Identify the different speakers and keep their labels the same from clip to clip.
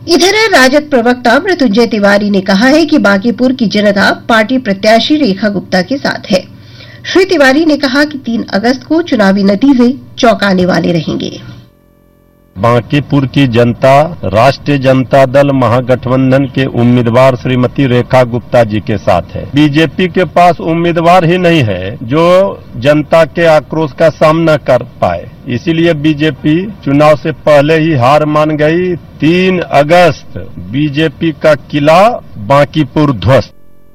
Speaker 1: इधर राजद प्रवक्ता मृत्युंजय तिवारी ने कहा है कि बांकीपुर की जनता पार्टी प्रत्याशी रेखा गुप्ता के साथ है। श्री तिवारी ने कहा कि 3 अगस्त को चुनावी नतीजे चौंकाने वाले रहेंगे।
Speaker 2: बांकीपुर की जनता राष्ट्रीय जनता दल महागठबंधन के उम्मीदवार श्रीमती रेखा गुप्ता जी के साथ है। बीजेपी के पास उम्मीदवार ही नहीं है जो जनता के आक्रोश का सामना कर पाए, इसीलिए बीजेपी चुनाव से पहले ही हार मान गई। 3 अगस्त बीजेपी का किला बांकीपुर ध्वस्त।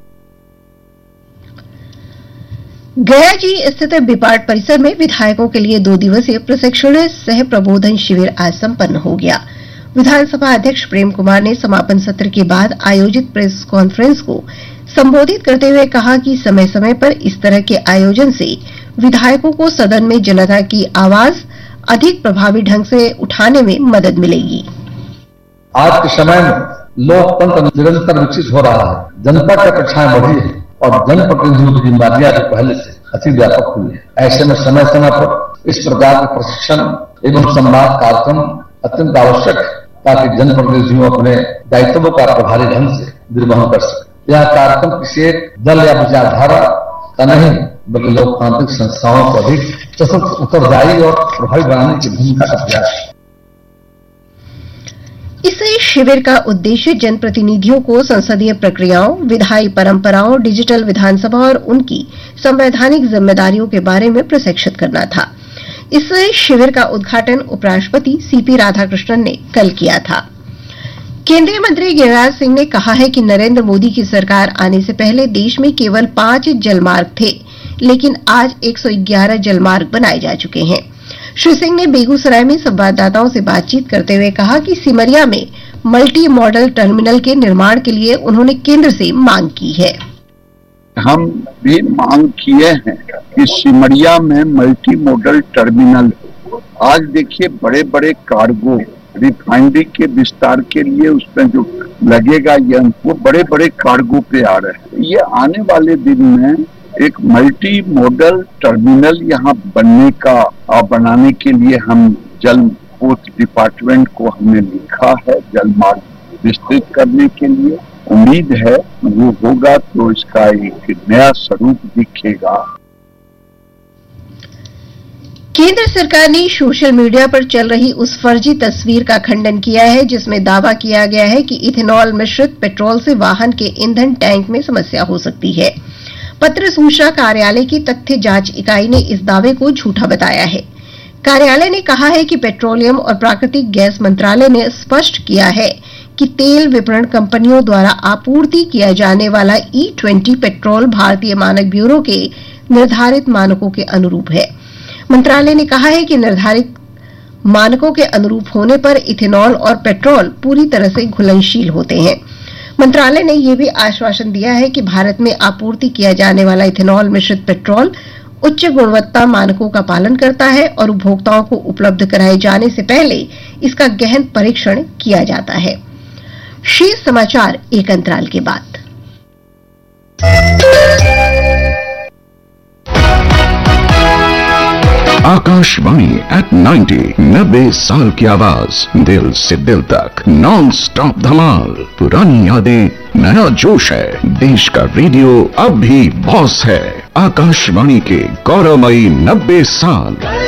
Speaker 1: गया जी स्थित बिपाट परिसर में विधायकों के लिए 2 दिवसीय प्रशिक्षण सह प्रबोधन शिविर आज संपन्न हो गया। विधानसभा अध्यक्ष प्रेम कुमार ने समापन सत्र के बाद आयोजित प्रेस कॉन्फ्रेंस को संबोधित करते हुए कहा कि समय समय पर इस तरह के आयोजन से विधायकों को सदन में जनता की आवाज अधिक प्रभावी ढंग से उठाने में मदद मिलेगी।
Speaker 3: आज के समय में लोकतंत्र निरंतर विकसित हो रहा है, जनता की अपेक्षाएं बढ़ी है और जनप्रतिनिधियों की जिम्मेदारियां भी पहले से अति व्यापक हुई है। ऐसे में समय समय पर इस प्रकार के प्रशिक्षण एवं संवाद कार्यक्रम अत्यंत आवश्यक है ताकि जनप्रतिनिधियों अपने दायित्वों का प्रभावी ढंग से निर्वहन कर सके। यह कार्यक्रम किसी एक दल या विचारधारा का नहीं बल्कि लोकतांत्रिक संस्थाओं को अधिक सशक्त, उत्तरदायी और प्रभावी बनाने की भूमिका का प्रयास है।
Speaker 1: इस शिविर का उद्देश्य जनप्रतिनिधियों को संसदीय प्रक्रियाओं, विधायी परंपराओं, डिजिटल विधानसभा और उनकी संवैधानिक जिम्मेदारियों के बारे में प्रशिक्षित करना था। इस शिविर का उद्घाटन उपराष्ट्रपति सीपी राधाकृष्णन ने कल किया था। केंद्रीय मंत्री गिरिराज सिंह ने कहा है कि नरेंद्र मोदी की सरकार आने से पहले देश में केवल 5 जलमार्ग थे, लेकिन आज 111 जलमार्ग बनाए जा चुके हैं। श्री सिंह ने बेगूसराय में संवाददाताओं से बातचीत करते हुए कहा कि सिमरिया में मल्टी मॉडल टर्मिनल के निर्माण के लिए उन्होंने केंद्र से मांग की है।
Speaker 4: हम भी मांग किए हैं कि सिमरिया में मल्टी मॉडल टर्मिनल, आज देखिए बड़े बड़े कार्गो रिफाइनरी के विस्तार के लिए उसमें जो लगेगा वो बड़े बड़े कार्गो पे आ रहे हैं। ये आने वाले दिन में एक मल्टी मॉडल टर्मिनल यहाँ बनाने के लिए हम जल पोर्ट डिपार्टमेंट को हमने लिखा है, जल मार्ग विस्तृत करने के लिए। उम्मीद है वो होगा तो इसका एक नया स्वरूप दिखेगा।
Speaker 1: केंद्र सरकार ने सोशल मीडिया पर चल रही उस फर्जी तस्वीर का खंडन किया है जिसमें दावा किया गया है कि इथेनॉल मिश्रित पेट्रोल से वाहन के ईंधन टैंक में समस्या हो सकती है। पत्र सूचना कार्यालय की तथ्य जांच इकाई ने इस दावे को झूठा बताया है। कार्यालय ने कहा है कि पेट्रोलियम और प्राकृतिक गैस मंत्रालय ने स्पष्ट किया है कि तेल विपणन कंपनियों द्वारा आपूर्ति किया जाने वाला E20 पेट्रोल भारतीय मानक ब्यूरो के निर्धारित मानकों के अनुरूप है। मंत्रालय ने कहा है कि निर्धारित मानकों के अनुरूप होने पर इथेनॉल और पेट्रोल पूरी तरह से घुलनशील होते हैं। मंत्रालय ने यह भी आश्वासन दिया है कि भारत में आपूर्ति किया जाने वाला इथेनॉल मिश्रित पेट्रोल उच्च गुणवत्ता मानकों का पालन करता है और उपभोक्ताओं को उपलब्ध कराए जाने से पहले इसका गहन परीक्षण किया जाता है। शेष समाचार एक अंतराल के बाद।
Speaker 5: आकाशवाणी एट 90 साल की आवाज, दिल से दिल तक नॉन स्टॉप धमाल। पुरानी यादें, नया जोश है। देश का रेडियो अब भी बॉस है। आकाशवाणी के गौरवमयी 90 साल।